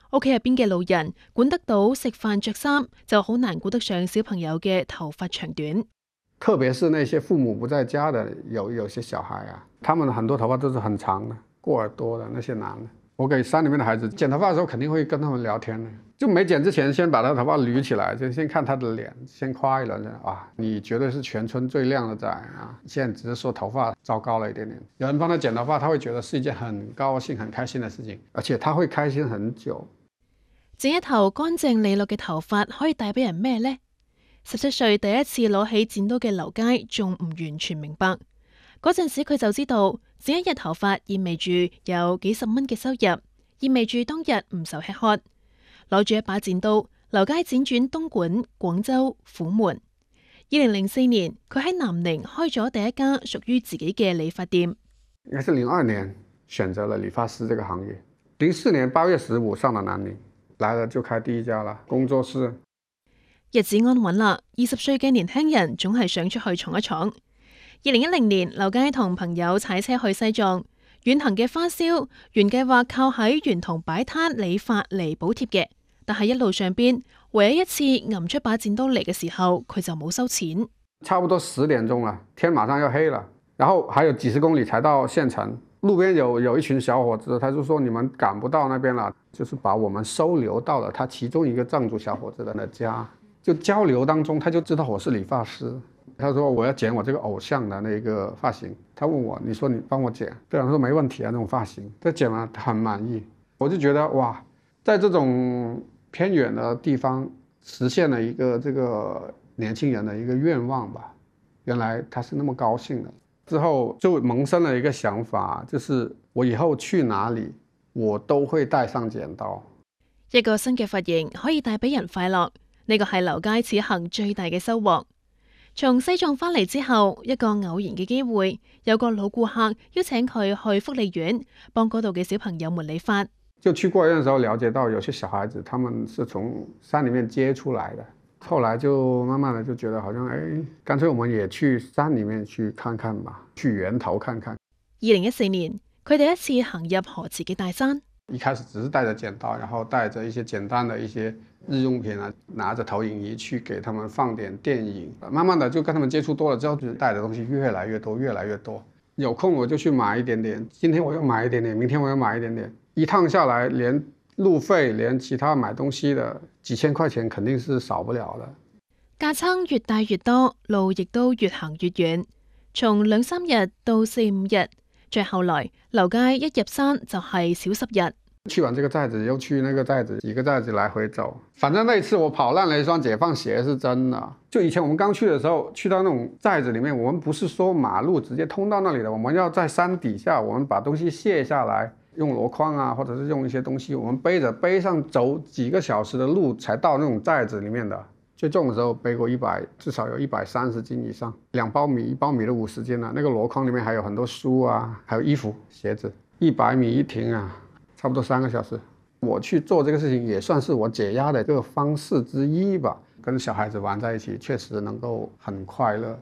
屋企入邊嘅老人管得到食飯着衫，就好難顧得上小朋友嘅頭髮長短。 特別是那些父母不在家的，有些小孩啊，他們很多頭髮都是很長的，過耳朵的那些男的。我給山裏面的孩子剪頭髮的時候，肯定會跟他們聊天的。就沒剪之前，先把他頭髮捋起來，就先看他的臉，先誇一輪。哇，你絕對是全村最靚的仔啊！現在只是說頭髮糟糕了一點點。有人幫他剪頭髮，他會覺得是一件很高興、很開心的事情，而且他會開心很久。 剪一頭乾淨利落嘅頭髮可以帶俾人咩呢？17歲第一次攞起剪刀嘅劉佳仲唔完全明白，嗰陣時佢就知道剪一日頭髮意味住有幾十蚊嘅收入，意味住當日唔受吃喝。攞住一把剪刀，劉佳輾轉東莞、廣州、虎門。2004年，佢喺南寧開咗第一家屬於自己嘅理髮店。 應該是02年選擇了理髮師這個行業，04年8月15上了南寧，來了就開第一家啦工作室。 日子安穩啦，20歲嘅年輕人總係想出去闖一闖。2010年，劉佳同朋友踩車去西藏，遠行嘅花銷原計劃靠喺沿途擺攤理髮嚟補貼嘅，但係一路上邊唯一一次揞出把剪刀嚟嘅時候，佢就冇收錢。 差不多10點鐘了，天馬上要黑了，然後還有幾十公里才到縣城。路邊有一群小伙子，他就說你們趕不到那邊了，就是把我們收留到了他其中一個藏族小伙子的家。就交流當中，他就知道我是理髮師。他說我要剪我這個偶像的那個髮型。他問我，你說你幫我剪？對，我說沒問題啊，那種髮型。他剪完很滿意，我就覺得哇，在這種偏遠的地方實現了一個這個年輕人的一個願望吧。原來他是那麼高興的。之後就萌生了一個想法，就是我以後去哪裡，我都會帶上剪刀。 一個新嘅髮型可以帶俾人快樂。呢個係劉佳此行最大嘅收穫。從西藏返嚟之後，一個偶然嘅機會，有個老顧客邀請佢去福利院幫嗰度嘅小朋友們理髮。 就去過院嘅時候了解到，有些小孩子他們是從山裡面接出來的。後來就慢慢的就覺得好像，乾脆我們也去山裡面去看看吧，去源頭看看。 2014年，佢第一次行入河池嘅大山。 一開始只是帶着剪刀，然後帶着一些簡單的一些日用品啊，拿着投影儀去給他們放點電影。慢慢的就跟他們接觸多了之後，就帶的東西越來越多，越來越多。有空我就去買一點點，今天我又買一點點，明天我又買一點點。一趟下來，連路費，連其他買東西的幾千塊錢肯定是少不了的。 架撐越帶越多，路亦都越行越遠，從2、3日到4、5日，再後來劉佳一入山就係小10日。 去完這個寨子又去那個寨子，幾個寨子來回走。反正那一次我跑爛了一雙解放鞋是真的。就以前我們剛去的時候，去到那種寨子裡面，我們不是說馬路直接通到那裡的，我們要在山底下，我們把東西卸下來，用籮筐啊，或者是用一些東西，我們背上走幾個小時的路才到那種寨子裡面的。最重的時候背過至少有130斤以上，2包米，1包米都50斤了。那個籮筐裡面還有很多書啊，還有衣服、鞋子。100米一停啊，差不多3個小時。我去做這個事情也算是我解壓的一個方式之一吧。跟小孩子玩在一起，確實能夠很快樂。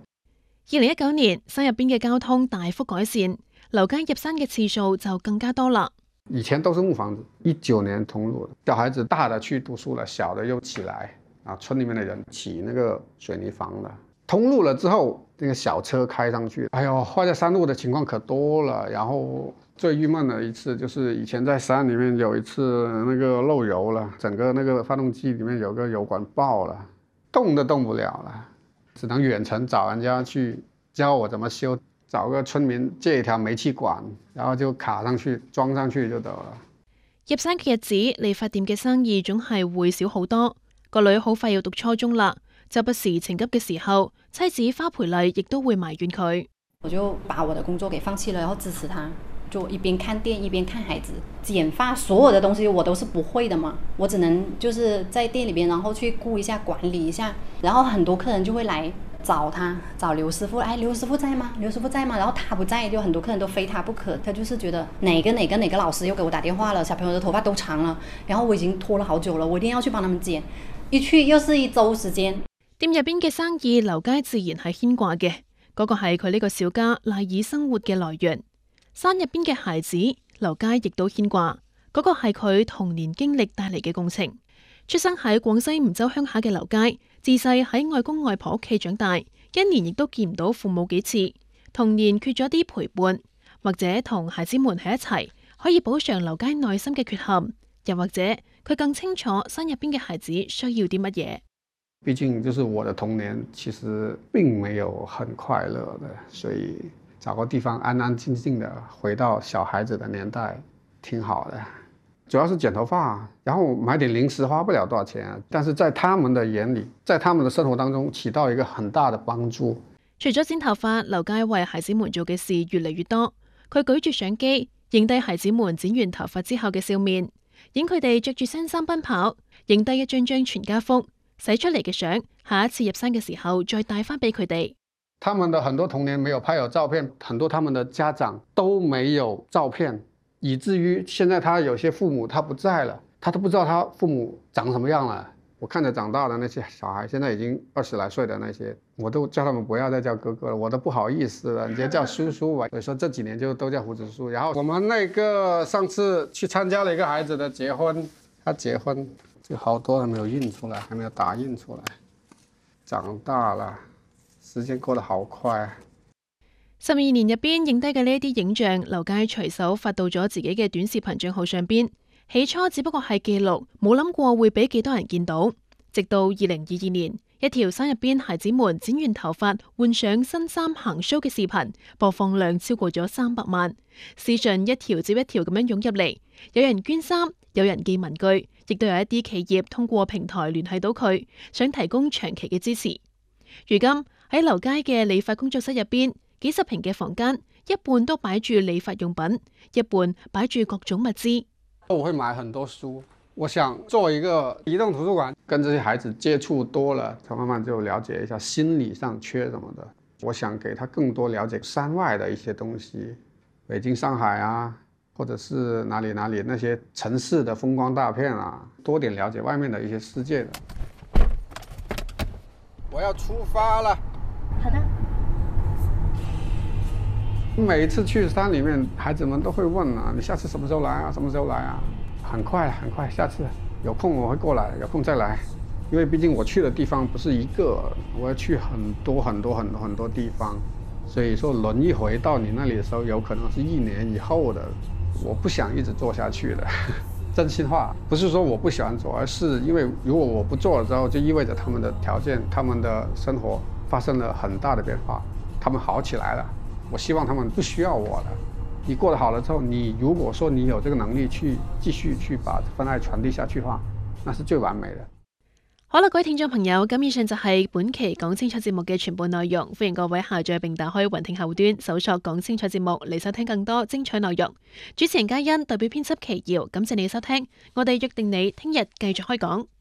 2019年，山入邊嘅交通大幅改善，劉佳入山嘅次數就更加多啦。 以前都是木房子，19年通路了，小孩子大的去讀書了，小的又起來啊，村裡面的人起那個水泥房了。通路了之後，那個小車開上去，哎呦，壞在山路的情況可多了。然後最鬱悶的一次就是以前在山裡面有一次那個漏油了，整個那個發動機裡面有個油管爆了，動都動不了了，只能遠程找人家去教我怎麼修，找個村民借一條煤氣管，然後就卡上去裝上去就得了。 入山嘅日子，理髮店嘅生意總係會少好多。個女好快要讀初中啦，就不時情急嘅時候，妻子花培麗亦都會埋怨佢。 我就把我的工作給放棄了，然後支持他，就一邊看店一邊看孩子。剪髮所有的東西我都是不會的嘛，我只能就是在店裏邊，然後去顧一下管理一下。然後很多客人就會來找他，找劉師傅，劉師傅在嗎？劉師傅在嗎？然後他不在，就很多客人都非他不可。他就是覺得哪個老師又給我打電話了，小朋友的頭髮都長了，然後我已經拖了好久了，我一定要去幫他們剪。一去又是1週時間。 店入邊嘅生意，劉佳自然係牽掛嘅，嗰個係佢呢個小家賴以生活嘅來源。山入邊嘅孩子，劉佳亦都牽掛。 嗰個係佢童年經歷帶嚟嘅共情。出生喺廣西梧州鄉下嘅劉佳，自細喺外公外婆屋企長大，一年亦都見唔到父母幾次，童年缺咗啲陪伴，或者同孩子們喺一齊，可以補償劉佳內心嘅缺陷，又或者佢更清楚山入邊嘅孩子需要啲乜嘢。 畢竟就是我的童年其實並沒有很快樂的，所以找個地方安安靜靜的回到小孩子的年代挺好的。主要是剪頭髮，然後買點零食花不了多少錢，但是在他們的眼裏，在他們的生活當中起到一個很大的幫助。 除咗剪頭髮，劉佳為孩子們做嘅事越嚟越多。佢舉住相機，影低孩子們剪完頭髮之後嘅笑面，影佢哋着住新衫奔跑，影低一張張全家福，洗出嚟嘅相，下一次入山嘅時候再帶翻俾佢哋。 他們的很多童年沒有拍有照片，很多他們的家長都沒有照片。以至於現在他有些父母他不在了，他都不知道他父母長什麼樣了。我看着長大的那些小孩，現在已經20來歲的那些，我都叫他們不要再叫哥哥了，我都不好意思了，你直接叫叔叔吧。所以說這幾年就都叫胡子叔。然後我們那個上次去參加了一個孩子的結婚，他結婚就好多還沒有印出來，還沒有打印出來。長大了，時間過得好快。 12年入邊影低嘅呢啲影像，劉佳隨手發到咗自己嘅短視頻賬號上邊。起初只不過係記錄，冇諗過會俾幾多人見到。直到2022年，一條山入邊孩子們剪完頭髮、換上新衫行 show 嘅視頻，播放量超過咗300萬。私信一條接一條咁樣湧入嚟，有人捐衫，有人寄文具，亦都有一啲企業通過平台聯繫到佢，想提供長期嘅支持。如今喺劉佳嘅理髮工作室入邊，幾十平嘅房間，一半都擺住理髮用品，一半擺住各種物資。 我會買很多書，我想做一個移動圖書館，跟這些孩子接觸多了，他慢慢就了解一下心理上缺什麼的。我想給他更多了解山外的一些東西，北京、上海啊，或者是哪裡那些城市的風光大片啊，多點了解外面的一些世界的。我要出發了。 好的。 每一次去山裡面，孩子們都會問啊，你下次什麼時候來啊？什麼時候來啊？很快，下次有空我會過來，有空再來。因為畢竟我去的地方不是一個，我要去很多地方，所以說輪一回到你那裡的時候，有可能是1年以後的。我不想一直做下去的，真心話，不是說我不喜歡做，而是因為如果我不做了之後，就意味着他們的條件、他們的生活發生了很大的變化，他們好起來了。我希望他們不需要我了。你過得好了之後，你如果說你有這個能力去繼續去把這份愛傳遞下去的話，那是最完美的。 好啦，各位聽眾朋友，咁以上就係本期講清楚節目嘅全部內容。歡迎各位下載並打開雲聽後端，搜索講清楚節目嚟收聽更多精彩內容。主持人嘉欣代表編輯奇瑤，感謝你收聽，我哋約定你聽日繼續開講。